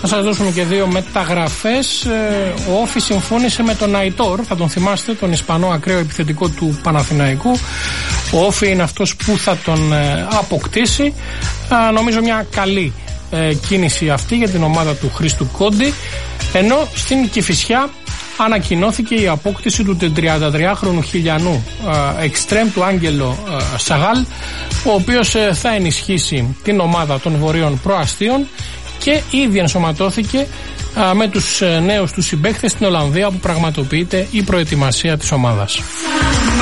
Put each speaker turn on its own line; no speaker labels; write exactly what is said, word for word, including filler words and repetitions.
Να σας δώσουμε και δύο μεταγραφές. Ο Όφη συμφώνησε με τον Αϊτόρ, θα τον θυμάστε, τον Ισπανό ακραίο επιθετικό του Παναθηναϊκού. Ο Όφη είναι αυτός που θα τον αποκτήσει. Νομίζω μια καλή κίνηση αυτή για την ομάδα του Χρήστου Κόντι. Ενώ στην Κηφισιά ανακοινώθηκε η απόκτηση του τριαντατριάχρονου χιλιανού εξτρέμ του Άγγελο Σαγάλ, ο οποίος θα ενισχύσει την ομάδα των βορείων προαστίων και ήδη ενσωματώθηκε α, με τους νέους του συμπαίκτες στην Ολλανδία, που πραγματοποιείται η προετοιμασία της ομάδας.